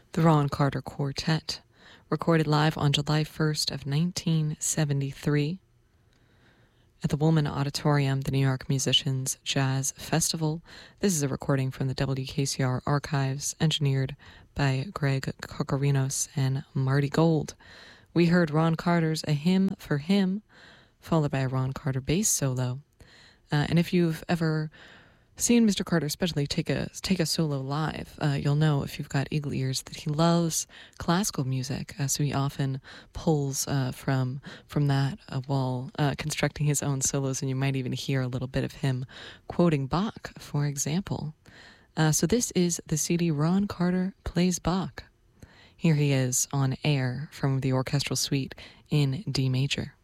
The Ron Carter Quartet, recorded live on July 1st of 1973 at the Woolman Auditorium, the New York Musicians Jazz Festival. This is a recording from the WKCR archives, engineered by Greg Kokorinos and Marty Gold. We heard Ron Carter's A Hymn for Him, followed by a Ron Carter bass solo. And if you've ever seen Mr. Carter especially take a solo live, you'll know, if you've got eagle ears, that he loves classical music, so he often pulls from that while constructing his own solos, and you might even hear a little bit of him quoting Bach, for example. So this is the CD Ron Carter Plays Bach. Here he is on air from the orchestral suite in D major.